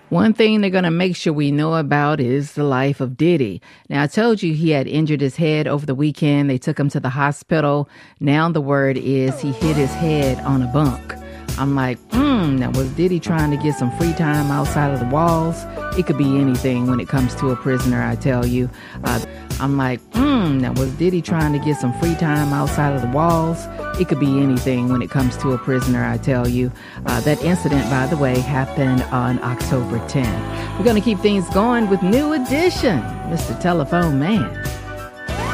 One thing they're going to make sure we know about is the life of Diddy. Now, I told you he had injured his head over the weekend. They took him to the hospital. Now the word is he hit his head on a bunk. I'm like, now was Diddy trying to get some free time outside of the walls? It could be anything when it comes to a prisoner, I tell you. I'm like, now was Diddy trying to get some free time outside of the walls? It could be anything when it comes to a prisoner, I tell you. That incident, by the way, happened on October 10th. We're going to keep things going with New Edition, Mr. Telephone Man.